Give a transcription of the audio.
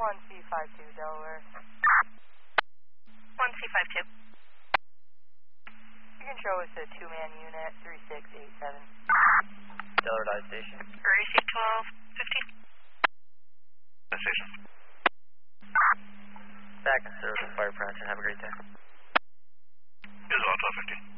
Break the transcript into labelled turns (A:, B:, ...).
A: 1C52 Delaware.
B: 1C52.
A: You can show us a 2-man unit, 3687.
C: Delaware Dive Station.
B: Receive 1250.
D: Dive Station.
C: Back and serve the fire prevention. Have a great day.
D: Is on 1250.